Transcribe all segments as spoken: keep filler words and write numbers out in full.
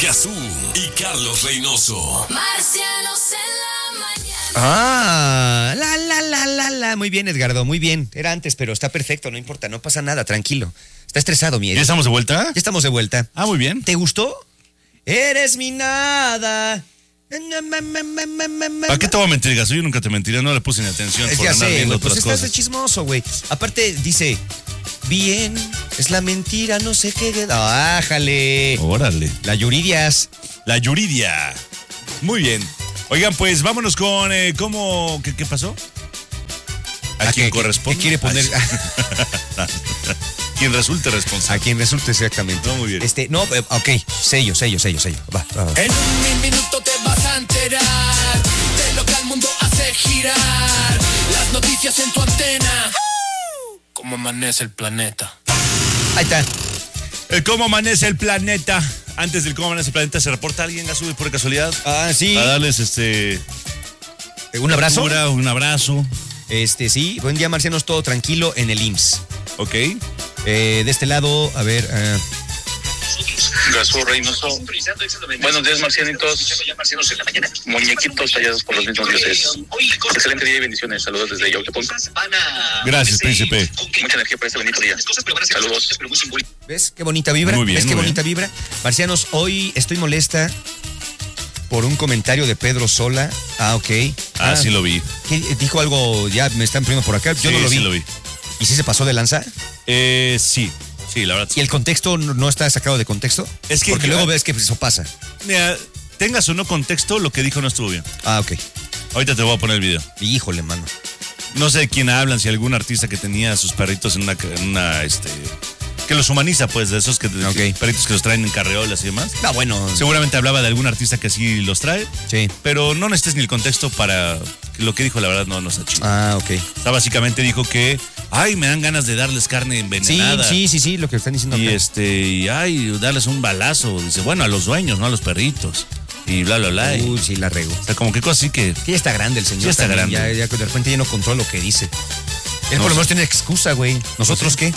Gazú y Carlos Reynoso. Marcianos en la mañana. Ah, la, la, la, la, la. Muy bien, Edgardo, muy bien. Era antes, pero está perfecto, no importa, no pasa nada, tranquilo. Está estresado, mi Ed. ¿Ya estamos de vuelta? Ya estamos de vuelta. Ah, muy bien. ¿Te gustó? Eres mi nada. ¿Para qué te voy a mentir, Gazú? Yo nunca te mentiré, no le puse ni atención Es por ya andar sé, viendo güey, pues otras estás de cosas. chismoso, güey. Aparte dice, bien, es la mentira, no sé qué. Ah, jale. Órale. La Yuridias. La Yuridia. Muy bien. Oigan, pues vámonos con eh, cómo... ¿Qué, qué pasó? ¿A, ¿A quién qué- corresponde? qué quiere poner? Ay, quien resulte responsable. A quien resulte exactamente. No, muy bien. Este, no, eh, ok, sello, sello, sello, sello. Va, va, va. En un minuto te vas a enterar de lo que al mundo hace girar. Las noticias en tu antena. Cómo amanece el planeta. Ahí está. El cómo amanece el planeta. Antes del cómo amanece el planeta, ¿se reporta alguien, Gazú, por casualidad? Ah, sí. A darles este... Un abrazo. Pura, un abrazo. Este, sí. Buen día, marcianos, todo tranquilo en el I M S S. Ok. Eh, de este lado, a ver. eh, Gazú Reynoso. Buenos días, marcianitos. Muñequitos tallados por los mismos dioses. Excelente día y bendiciones. Saludos desde Yautepec. Gracias, príncipe. Mucha energía para este bonito día. Saludos. ¿Ves qué bonita vibra? Muy bien, ¿Ves qué muy bonita vibra? Marcianos, hoy estoy molesta por un comentario de Pedro Sola. Ah, ok. Ah, sí lo vi. ¿Qué? Dijo algo, ya me están poniendo por acá. Yo Sí, no lo vi. sí lo vi. ¿Y si se pasó de lanza? Eh, sí. Sí, la verdad. ¿Y el contexto no no está sacado de contexto? Es que Porque yo- luego ves que eso pasa. Mira, tengas o no contexto, lo que dijo no estuvo bien. Ah, ok. Ahorita te voy a poner el video. Híjole, mano. No sé de quién hablan, si algún artista que tenía a sus perritos en una, en una este, que los humaniza, pues, de esos que, Ok. que- perritos que los traen en carreolas y demás. Ah, bueno. Seguramente hablaba de algún artista que así los trae, Sí. pero no necesitas ni el contexto para que lo que dijo, la verdad, no, no está chido. Ah, ok. O sea, básicamente dijo que, ay, me dan ganas de darles carne Sí, envenenada. sí, sí, sí, lo que están diciendo Y acá. este, y ay, darles un balazo. Dice, bueno, a los dueños, no a los perritos. Y bla, bla, bla. y- Uy, sí, la rego. o sea, como que cosas así que. Que ya está grande el señor. Sí está también, grande. Ya, ya de repente ya no controla lo que dice. Él No por lo sé. menos tiene excusa, güey. ¿Nosotros qué?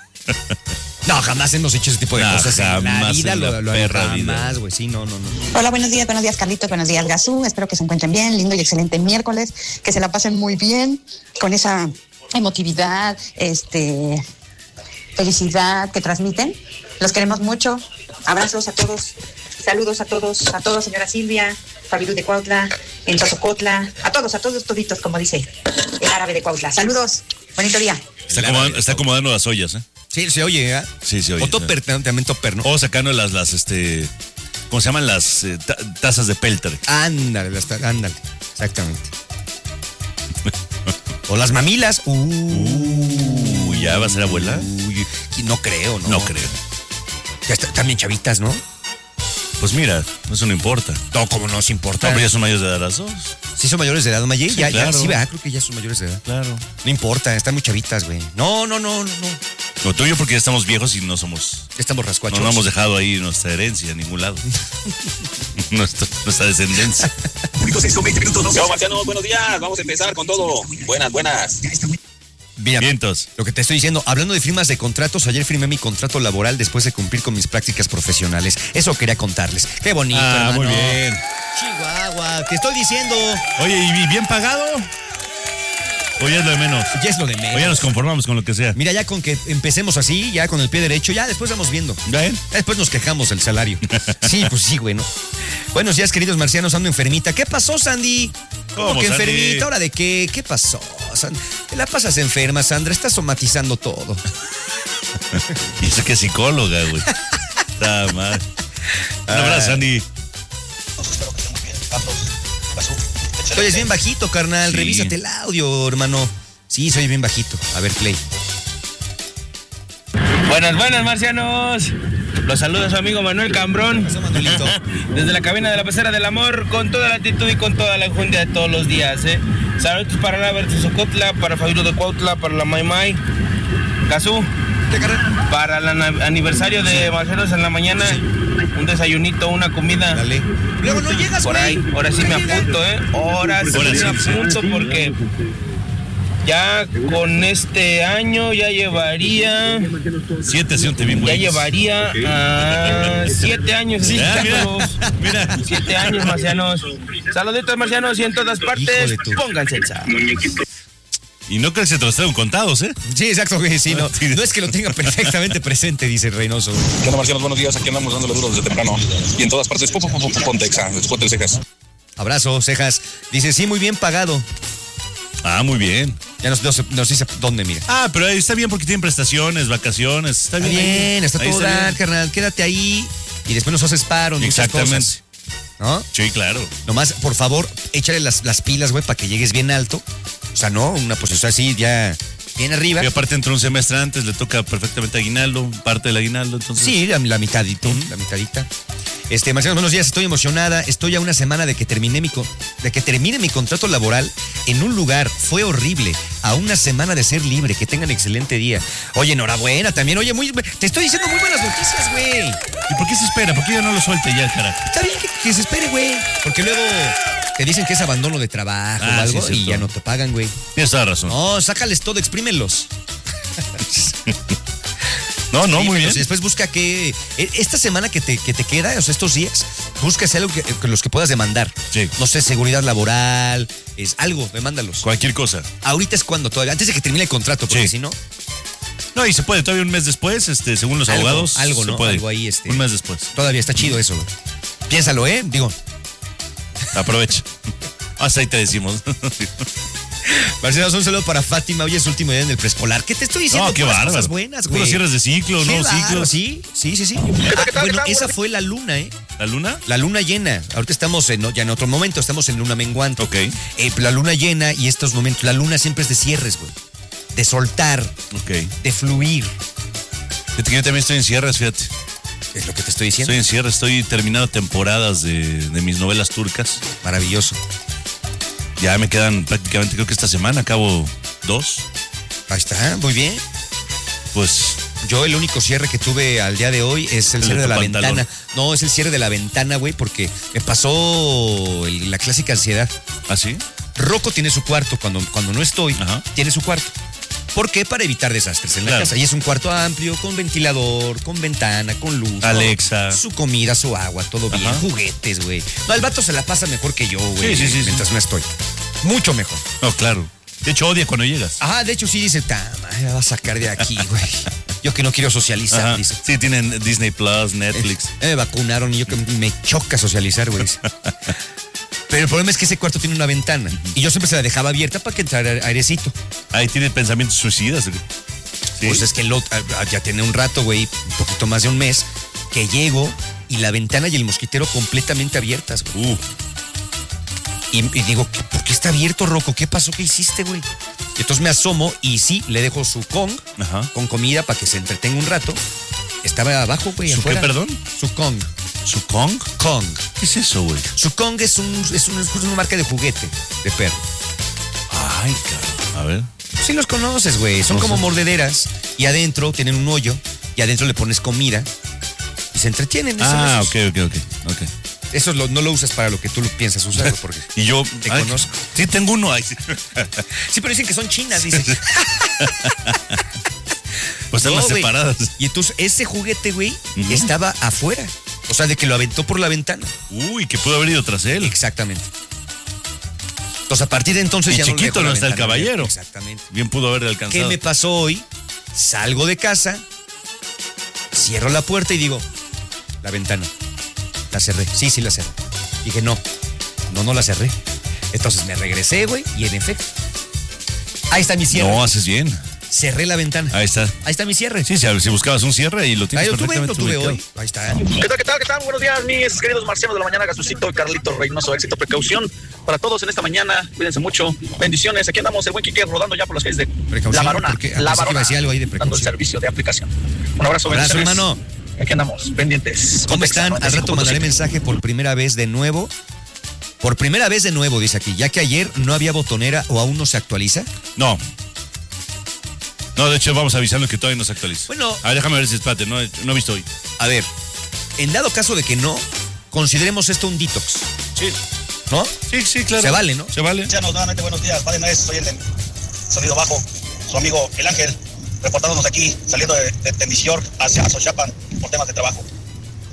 No, jamás hemos hecho ese tipo de No, cosas en la jamás vida. en Lo, la lo perra vida. jamás, güey. Sí, no, no, no. Hola, buenos días, buenos días Carlitos, buenos días Gazú, espero que se encuentren bien, lindo y excelente miércoles, que se la pasen muy bien con esa emotividad, este, felicidad que transmiten, los queremos mucho, abrazos a todos, saludos a todos, a todos señora Silvia, Fabiru de Cuautla, en Tazocotla, a todos, a todos toditos, como dice el árabe de Cuautla, saludos, bonito día. Está, acomodando, está acomodando las ollas, ¿eh? Sí, se oye, ¿eh? Sí, se oye. O topper, también topper, ¿no? O sacando las, las, este. ¿Cómo se llaman? Las eh, ta- tazas de peltre. Ándale, las ta- ándale. Exactamente. O las mamilas. Uh, Uy, ¿ya va a ser abuela? Uy, no creo, ¿no? No creo. Ya está, también chavitas, ¿no? Pues mira, eso no importa. No, como no se No, importa. pero ya son mayores de edad las dos. ¿Sí son mayores de edad, Mayé? Sí, ya, ya, claro. sí, ¿verdad? Creo que ya son mayores de edad. Claro. No importa, están muy chavitas, güey. No, no, no, no, no. Lo tuyo porque ya estamos viejos y no somos. Ya estamos No, rascuachos. no hemos dejado ahí nuestra herencia en ningún lado. nuestra, nuestra descendencia. Yo, Marciano, buenos días. Vamos a empezar con todo. Buenas, buenas. Mira, Vientos. lo que te estoy diciendo, hablando de firmas de contratos, ayer firmé mi contrato laboral después de cumplir con mis prácticas profesionales. Eso quería contarles. Qué bonito, Ah, hermano. muy bien. Chihuahua, te estoy diciendo. Oye, ¿y bien pagado? ¿O ya es lo de menos? Ya es lo de ¿O ya menos. nos conformamos con lo que sea? Mira, ya con que empecemos así, ya con el pie derecho, ya después vamos viendo. ¿Ven? Ya después nos quejamos del salario. Sí, pues sí, güey, ¿no? Buenos días, queridos marcianos, ando enfermita. ¿Qué pasó, Sandy? ¿Cómo ¿Cómo, que Sandy? enfermita? ¿Ahora de qué? ¿Qué pasó, Sandy? Te la pasas enferma, Sandra, estás somatizando todo. Y eso que es psicóloga, güey. Está mal. Un abrazo, Andy. Te oyes bien bajito, carnal. Sí. Revísate el audio, hermano. Sí, soy bien bajito. A ver, play. Buenas, buenas, marcianos. Los saluda su amigo Manuel Cambrón. Eso, Manuelito. Desde la cabina de la pecera del amor, con toda la actitud y con toda la enjundia de todos los días, ¿eh? Saludos para la Verde Socotla, para Fabio de Cuautla, para la Maymay. Gazú, ¿Qué, carnal? para el ana- aniversario de Marcianos en la mañana, un desayunito, una comida. Dale. Luego no llegas, Por güey. ahí, ahora sí me apunto, ¿eh? Ahora sí Ahora me sí, sí. apunto porque ya con este año ya llevaría, Siete, siete bien ya buenos. llevaría a siete años Ah, mira, escuchándolos. mira. Siete años, marcianos. Saluditos, marcianos, y en todas Hijo partes, de tu- pónganse el sa. Y no crees que te los traigan contados, ¿eh? Sí, exacto, güey. Sí, no, no es que lo tenga perfectamente presente, dice Reynoso, güey. ¿Qué onda, marcianos? Buenos días. Aquí andamos dándole duro desde temprano. Y en todas partes, pum, pum, pum, pum, ponte exa, después de cejas. Abrazo, cejas. Dice, sí, muy bien pagado. Ah, muy bien. Ya nos, nos, nos dice dónde, mira. Ah, pero ahí está bien porque tienen prestaciones, vacaciones. Está Está bien. ahí. bien, está Ahí todo dar, bien. carnal. Quédate ahí y después nos haces paro. Muchas Exactamente. cosas, ¿no? Sí, claro. Nomás, por favor, échale las, las pilas, güey, para que llegues bien alto. O sea, no, una posición así ya bien arriba. Y aparte entró un semestre antes, le toca perfectamente aguinaldo, parte del aguinaldo, entonces. Sí, la, la mitadito, la mitadita. Este, Marciano, buenos días, estoy emocionada. Estoy a una semana de que termine mi co- de que termine mi contrato laboral en un lugar. Fue horrible. A una semana de ser libre. Que tengan excelente día. Oye, enhorabuena también. Oye, muy, te estoy diciendo muy buenas noticias, güey. ¿Y por qué se espera? ¿Por qué ya no lo suelte ya, carajo? Está bien que, que se espere, güey. Porque luego te dicen que es abandono de trabajo Ah, o algo sí, y cierto. ya no te pagan, güey. Tienes toda razón. No, sácales todo, exprímelos. No, no, Sí, muy bien. pues, después busca que. eh, Esta semana que te, que te queda, o sea, estos días, busca algo que, que los que puedas demandar. Sí. No sé, seguridad laboral, es algo, demándalos. Cualquier cosa. Ahorita es cuando todavía, antes de que termine el contrato, porque Sí. si no. No, y se puede todavía un mes después, este, según los Algo, abogados. algo, se ¿no? puede. Algo ahí, este. Un mes después. Todavía está chido eso, güey. Piénsalo, ¿eh? Digo, Aprovecha. Hasta ahí te decimos. Marcelo, un saludo para Fátima. Hoy es su último día en el preescolar. ¿Qué te estoy diciendo? No, qué Puras bárbaro. cosas buenas, güey. Puros cierres de ciclo, Qué nuevos bárbaro, ciclos. Sí, sí, sí, sí. Ah, bueno, esa fue la luna, ¿eh? ¿La luna? La luna llena. Ahorita estamos en, ya en otro momento, estamos en luna menguante. Ok. Eh, la luna llena y estos momentos, la luna siempre es de cierres, güey. De soltar, Ok. de fluir. Fíjate que yo también estoy en cierres, fíjate. Es lo que te estoy diciendo. Estoy en cierres, estoy terminando temporadas de, de mis novelas turcas. Maravilloso. Ya me quedan prácticamente, creo que esta semana acabo dos. Ahí está, muy bien. Pues, Yo el único cierre que tuve al día de hoy es el, El cierre de de tu la pantalón. ventana. No, es el cierre de la ventana, güey, porque me pasó el- la clásica ansiedad. ¿así? Rocco tiene su cuarto cuando, cuando no estoy, Ajá. tiene su cuarto. ¿Por qué? Para evitar desastres en la Claro. casa. Y es un cuarto amplio, con ventilador, con ventana, con luz. Alexa. todo. Su comida, su agua, todo bien. Ajá. Juguetes, güey. No, el vato se la pasa mejor que yo, güey. Sí, sí, sí, Mientras sí. no estoy. Mucho mejor. No, claro. De hecho, odia cuando llegas. Ajá, de hecho sí dice, "Ta madre, me va a sacar de aquí, güey. Yo que no quiero socializar", Ajá. dice. Sí, tienen Disney Plus, Netflix. Eh, me vacunaron y yo que me choca socializar, güey. dice. Pero el problema es que ese cuarto tiene una ventana. Y yo siempre se la dejaba abierta para que entrara airecito. Ahí tiene pensamientos suicidas. ¿Sí? Pues es que lo, ah, ya tiene un rato, güey, un poquito más de un mes, que llego y la ventana y el mosquitero completamente abiertas, güey. Uh, Y, y digo, ¿qué- ¿por qué está abierto, Rocco? ¿Qué pasó? ¿Qué hiciste, güey? Y entonces me asomo y sí, le dejo su Kong Ajá. con comida para que se entretenga un rato. Estaba abajo, güey, ¿Su afuera. qué, perdón? Su Kong. ¿Su Kong? Kong. ¿Qué es eso, güey? Su Kong es, un, es, un- es una marca de juguete de perro. Ay, cabrón. A ver. Sí los conoces, güey. Son No como sé. mordederas y adentro tienen un hoyo y adentro le pones comida y se entretienen. Eso Ah, no ok, es- ok, ok. ok. Eso lo- no lo usas para lo que tú lo piensas usarlo porque... Y yo. Te ay, conozco. Sí, tengo uno. Ay, sí. Sí, pero dicen que son chinas, dice. Pues están No, las güey. separadas. Y entonces ese juguete, güey, Ujú. estaba afuera. O sea, de que lo aventó por la ventana. Uy, que pudo haber ido tras él. Exactamente. Entonces, a partir de entonces Y ya chiquito lo dejo no la está el ventana abierta. caballero. Exactamente. Bien pudo haberle ¿Qué alcanzado. me pasó hoy? Salgo de casa, cierro la puerta y digo, la ventana. La cerré. Sí, sí la cerré. Dije, no, no, no la cerré. Entonces me regresé, güey, y en efecto, ahí está mi cierre. No, haces bien. Cerré la ventana. Ahí está. Ahí está mi cierre. Sí, si, si buscabas un cierre y lo tienes Ahí lo tuve, perfectamente lo tuve ubicado. hoy. Ahí está. ¿Qué tal, qué tal, qué tal? Buenos días, mis queridos marcianos de la mañana, Gasucito y Carlito Reynoso. Éxito, precaución para todos en esta mañana. Cuídense mucho. Bendiciones. Aquí andamos el buen Quique rodando ya por las calles de Precaución, La Varona. porque La pensé que iba a Varona. decir algo ahí de Dando el precaución. servicio de aplicación. Un abrazo, Abrazo, bendiciones. hermano. Aquí andamos, pendientes. ¿Cómo están? Al rato mandaré mensaje por primera vez de nuevo. Por primera vez de nuevo, dice aquí, ya que ayer no había botonera o aún no se actualiza. No. No, de hecho, vamos avisando que todavía no se actualiza. Bueno. A ver, déjame ver si espérate, no, no he visto hoy. A ver, en dado caso de que no, consideremos esto un detox. Sí. ¿No? Sí, sí, claro. Se vale, ¿no? Se vale. Marcianos, nuevamente buenos días. Padre Maestro, soy el de Sonido Bajo, su amigo El Ángel, reportándonos aquí, saliendo de, de Tendisior hacia Xochapan por temas de trabajo.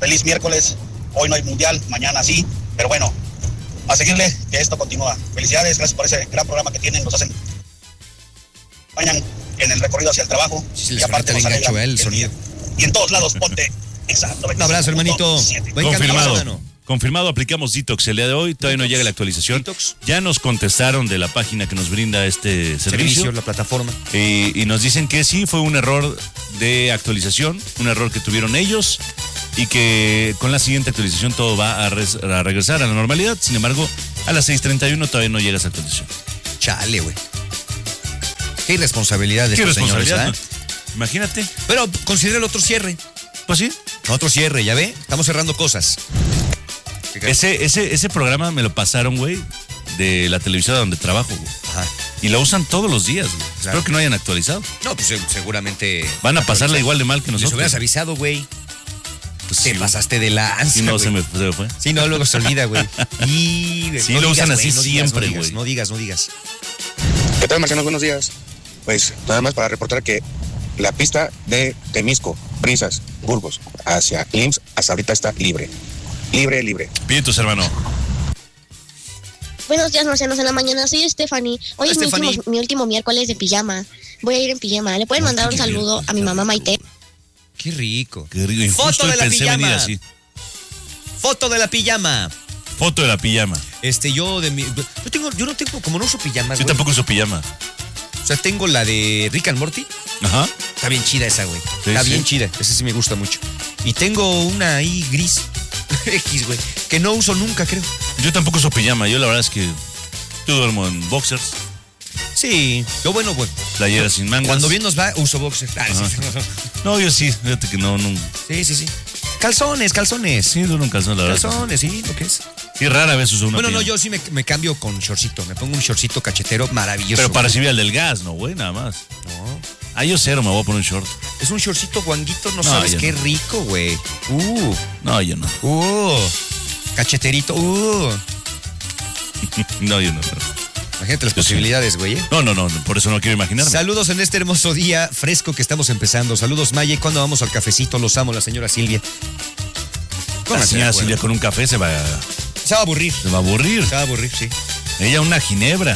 feliz miércoles. Hoy no hay mundial, mañana sí, pero bueno, a seguirle, que esto continúa. Felicidades, gracias por ese gran programa que tienen, nos hacen, vayan en el recorrido hacia el trabajo. Sí, y aparte nos gacho, alegran el sonido. día. Y en todos lados, ponte. Exacto. Un abrazo, hermanito. Buen Confirmado. camino, Confirmado, aplicamos Detox el día de hoy. Todavía no llega la actualización. Detox. Ya nos contestaron de la página que nos brinda este servicio. Servicio, la plataforma. Y, y nos dicen que sí, fue un error de actualización, un error que tuvieron ellos y que con la siguiente actualización todo va a, res, a regresar a la normalidad. Sin embargo, a las seis treinta y uno todavía no llega esa actualización. Chale, güey. Qué irresponsabilidad de Qué estos responsabilidad, señores, ¿no? Imagínate. Pero considera el otro cierre. Pues sí. Otro cierre, ¿ya ve? Estamos cerrando cosas. Ese, ese, ese programa me lo pasaron, güey, de la televisora donde trabajo, güey. Ajá. Y lo usan todos los días, güey. Claro. Espero que no hayan actualizado. No, pues seguramente... Van a pasarla igual de mal que Les nosotros. hubieras avisado, güey. Pues Te sí, pasaste de la ansia, sí, no, güey. se me, se me fue. Sí, no, luego se olvida, güey. Y... Sí, lo usan así no digas, siempre, no digas, güey. No digas, no digas. ¿Qué tal, marcianos? Buenos días. Pues nada más para reportar que la pista de Temisco, Brisas, Burgos, hacia I M S S, hasta ahorita está libre. Libre, libre. Pídetos, hermano. Buenos días, marcianos en la mañana. Soy Stephanie. Hoy Hola, es mi Stephanie. último, mi último miércoles de pijama. Voy a ir en pijama. ¿Le pueden mandar un saludo a mi mamá Maite? Qué rico. Qué rico. Y Foto justo de la pensé venir pijama. así. Foto de la pijama. Foto de la pijama. Este, yo de mi... Yo, tengo, yo no tengo, como no uso pijamas, Yo güey. tampoco uso pijama. O sea, tengo la de Rick and Morty. Ajá. Está bien chida esa, güey. Sí, Está sí. bien chida. Esa sí me gusta mucho. Y tengo una ahí gris. X, güey. Que no uso nunca, creo. Yo tampoco uso pijama. Yo la verdad es que yo duermo en boxers, Sí. Yo, bueno, güey. playera sin mangas. Cuando bien nos va, uso boxer. Ah, Ajá. sí. No, yo sí. Fíjate que no, no. sí, sí, sí. Calzones, calzones. Sí, duermo en calzón, la verdad. Calzones, sí, lo que es. Sí, rara vez uso una Bueno, no, pijama. yo sí me, me cambio con shortcito. Me pongo un shortcito cachetero maravilloso. Pero para güey. recibir al del gas, no, güey, nada más. No. Ah, yo cero me voy a poner un short. Es un shortcito guanguito, no, No, sabes yo qué no. rico, güey. Uh, No, yo no. uh. Cacheterito, uh. No, yo no. no. Imagínate las Yo sí. posibilidades, güey. ¿eh? No, no, no, por eso no quiero imaginarme. Saludos en este hermoso día fresco que estamos empezando. Saludos, Maya. ¿Y cuándo vamos al cafecito? Los amo, la señora Silvia. La Con señora Silvia con un café se va, Se va a aburrir. se va a aburrir. Se va a aburrir, sí. Ella una ginebra,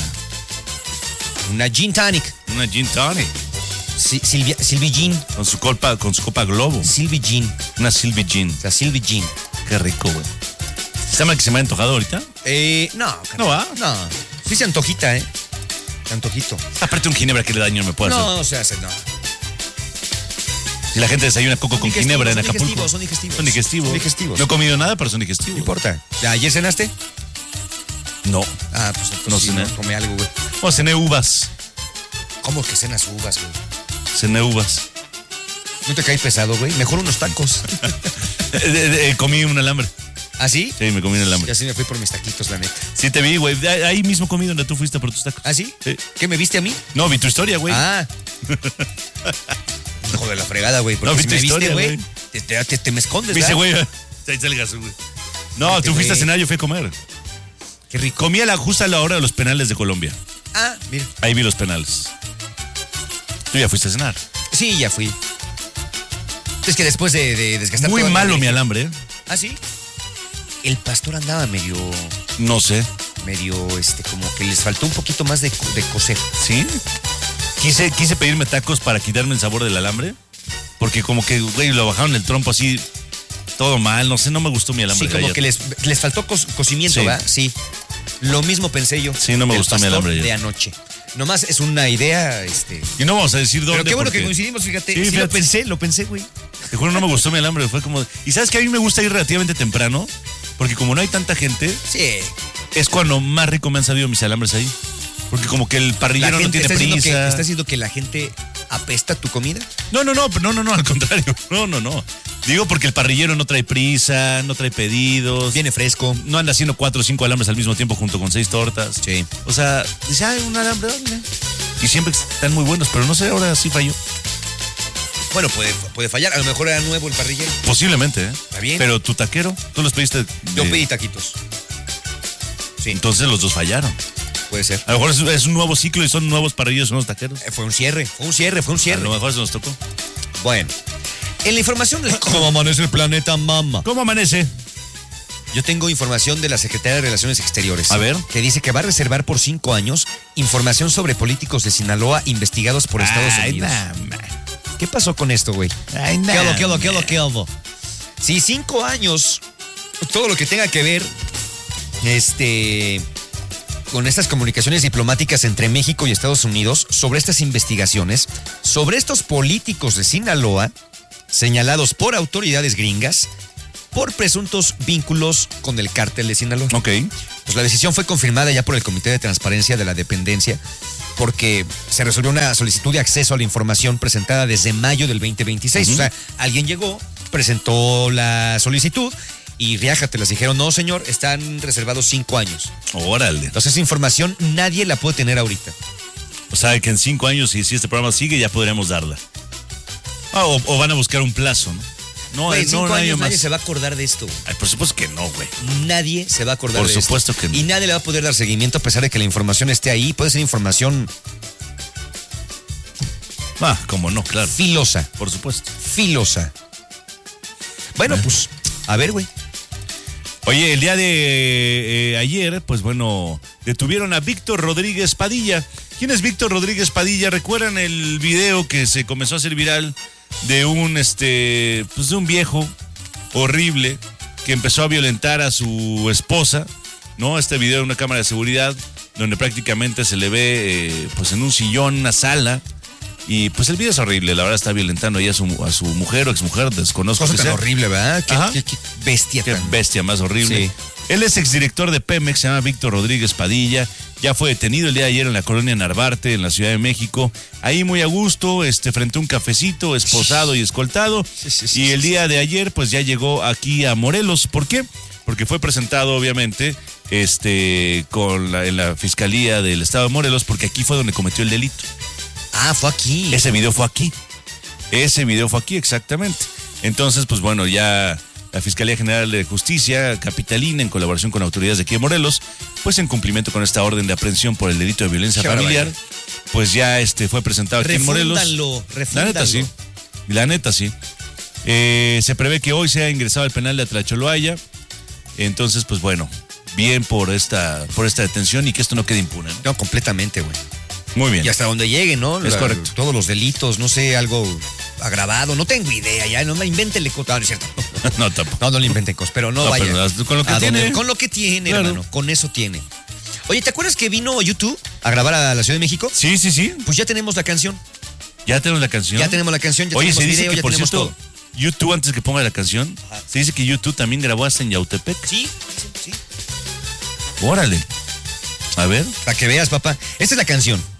Una gin tonic. una gin tonic, Sí, Silvia, Silvi Gin. con su copa, con su copa Globo. Silvi Gin. Una Silvi Gin. O sea, Silvi Gin. Qué rico, güey. ¿Se llama que se me ha antojado ahorita? Eh, no. carnal. ¿No va? No. Sí se antojita, ¿eh? Se antojito. Aparte un ginebra que le daño no me puede hacer. No, se hace, no. Si la gente desayuna coco con Digestivos, ginebra en son Acapulco. digestivos, son digestivos. Son digestivos. Son digestivos. No he comido nada, pero son No digestivos. importa. ¿Ayer cenaste? No. Ah, pues entonces No sí, cené. no, come algo, güey. O cené uvas. ¿Cómo que cenas uvas, güey? Cené uvas. ¿No te cae pesado, güey? Mejor unos tacos. Eh, eh, eh, comí un alambre. ¿Ah, sí? Sí, me comí un alambre. Ya sí me fui por mis taquitos, la neta. Sí te vi, güey. De- Ahí mismo comí donde tú fuiste por tus tacos. ¿Ah, sí? Sí. ¿Qué, me viste a mí? No, vi tu historia, güey. Ah. Hijo de la fregada, güey. Porque No, si vi tu me viste, historia, güey, güey. te, te, te- te me escondes, Me dice, ¿verdad? güey. Ahí está el gaso, güey. No, Vete, tú fuiste a güey. cenar, yo fui a comer. Qué rico. Comí a la justa a la hora de los penales de Colombia. Ah, mira. Ahí vi los penales. Tú ya fuiste a cenar. Sí, ya fui. Es que después de, de desgastar Muy toda la malo mi energía- alambre, ¿eh? ¿Ah, sí? El pastor andaba medio, No sé. medio, este, como que les faltó un poquito más de, co- de cocer. ¿Sí? Quise, quise pedirme tacos para quitarme el sabor del alambre. Porque como que, güey, lo bajaron el trompo así, todo mal. No sé, no me gustó mi alambre. Sí, de como ayer. que les, les faltó cos- cocimiento, Sí. ¿va? Sí. Lo mismo pensé yo. Sí, no me del gustó mi pastor alambre ayer. de anoche. Nomás es una idea, este... Y no vamos a decir dónde. Pero qué bueno porque- que coincidimos, fíjate. Sí, Sí, lo fíjate. pensé, lo pensé, güey. Te juro, no me gustó mi alambre. Fue como. Y sabes que a mí me gusta ir relativamente temprano. Porque como no hay tanta gente, Sí. es cuando más rico me han sabido mis alambres ahí. Porque como que el La parrillero no gente tiene está diciendo, que, prisa. está diciendo que la gente apesta tu comida. No, no, no, no, no, no, al contrario. No, no, no. Digo porque el parrillero no trae prisa, no trae pedidos. Viene fresco. No anda haciendo cuatro o cinco alambres al mismo tiempo junto con seis tortas. Sí. O sea, dice, ay, un alambre, ¿dónde? Y siempre están muy buenos, pero no sé, ahora sí falló. Bueno, puede, puede fallar. A lo mejor era nuevo el parrillero. Posiblemente, ¿eh? Está bien. Pero tu taquero, tú los pediste. de- Yo pedí taquitos. Sí, Entonces los dos fallaron. puede ser. A lo mejor es, es un nuevo ciclo y son nuevos parrilleros, nuevos taqueros. Eh, Fue un cierre, fue un cierre, fue un A cierre. lo mejor se nos tocó. Bueno. En la información de cómo amanece el planeta, mamá. ¿Cómo amanece? Yo tengo información de la Secretaría de Relaciones Exteriores. A ver. Que dice que va a reservar por cinco años información sobre políticos de Sinaloa investigados por Estados Ay, Unidos. Nah, ¿Qué pasó con esto, güey? Ay, nah, ¿Qué hago, qué hago, qué hago, nah. qué hago? Sí, cinco años, todo lo que tenga que ver, este, con estas comunicaciones diplomáticas entre México y Estados Unidos sobre estas investigaciones, sobre estos políticos de Sinaloa, señalados por autoridades gringas, por presuntos vínculos con el cártel de Sinaloa. Ok. Pues la decisión fue confirmada ya por el Comité de Transparencia de la Dependencia, porque se resolvió una solicitud de acceso a la información presentada desde mayo del veinte veintiséis. Uh-huh. O sea, alguien llegó, presentó la solicitud y riájate, les dijeron, no señor, están reservados cinco años. Órale. Entonces esa información nadie la puede tener ahorita. O sea, que en cinco años, si, si este programa sigue, ya podríamos darla. Ah, o, o van a buscar un plazo, ¿no? No, Güey, no, cinco no años más. nadie se va a acordar de esto. Ay, por supuesto que no, güey. Nadie se va a acordar Por de supuesto esto. que no. Y nadie le va a poder dar seguimiento a pesar de que la información esté ahí. Puede ser información Ah, como no, claro. filosa. Por supuesto. Filosa. Bueno, ¿Eh? pues, a ver, güey. Oye, el día de eh, ayer, pues bueno, detuvieron a Víctor Rodríguez Padilla. ¿Quién es Víctor Rodríguez Padilla? ¿Recuerdan el video que se comenzó a hacer viral de un, este, pues de un viejo horrible que empezó a violentar a su esposa, ¿no? Este video de una cámara de seguridad donde prácticamente se le ve, eh, pues en un sillón, una sala. Y pues el video es horrible, la verdad está violentando ahí a su, a su mujer o exmujer, desconozco. Cosa que tan sea. horrible, ¿verdad? Qué, Ajá. qué- qué bestia Qué tan... bestia más horrible. Sí. Él es exdirector de Pemex, se llama Víctor Rodríguez Padilla. Ya fue detenido el día de ayer en la colonia Narvarte, en la Ciudad de México. Ahí muy a gusto, este, frente a un cafecito, esposado y escoltado. Sí, sí, sí, y el sí, día de ayer, pues ya llegó aquí a Morelos. ¿Por qué? Porque fue presentado, obviamente, este, con la, en la Fiscalía del Estado de Morelos, porque aquí fue donde cometió el delito. Ah, fue aquí. Ese video fue aquí. Ese video fue aquí, exactamente. Entonces, pues bueno, ya la Fiscalía General de Justicia capitalina, en colaboración con autoridades de aquí de Morelos, pues en cumplimiento con esta orden de aprehensión por el delito de violencia Qué familiar, barbaridad. pues ya este fue presentado aquí en Morelos. Refúndanlo, La refúndanlo. neta sí. La neta sí. Eh, se prevé que hoy sea ingresado al penal de Atlacholoaya. Entonces, pues bueno, bien por esta, por esta detención y que esto no quede impune, ¿no? No, completamente, güey. Muy bien. Y hasta donde llegue, ¿no? Es La- correcto. Todos los delitos, no sé, algo agravado. No tengo idea, ya, no me invéntenle cosas. No, no es cierto. No, tampoco. No, no le inventen cosas, pero no, No, vaya. pero con lo que A donde- tiene. Con lo que tiene, Claro. hermano. Con eso tiene. Oye, ¿te acuerdas que vino YouTube a grabar a la Ciudad de México? Sí, sí, sí. Pues ya tenemos la canción. Ya tenemos la canción. Ya tenemos la canción, ya Oye, tenemos se dice video, que ya por tenemos cierto, todo. YouTube, antes que ponga la canción, se dice que YouTube también grabó hasta en Yautepec. Sí, sí, sí. Órale. A ver. Para que veas, papá. Esta es la canción.